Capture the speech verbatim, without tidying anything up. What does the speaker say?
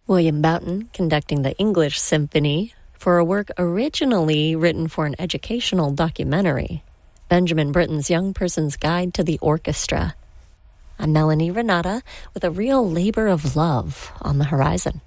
William Boughton conducting the English Symphony for a work originally written for an educational documentary, Benjamin Britten's Young Person's Guide to the Orchestra. I'm Melanie Renata with a real labor of love on the horizon.